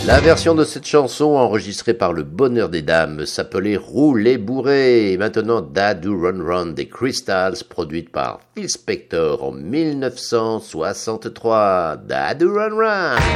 La version de cette chanson enregistrée par le Bonheur des Dames s'appelait Rouler bourré. Et maintenant Dad Do Run Run des Crystals, produite par Phil Spector en 1963. Dad Do Run Run.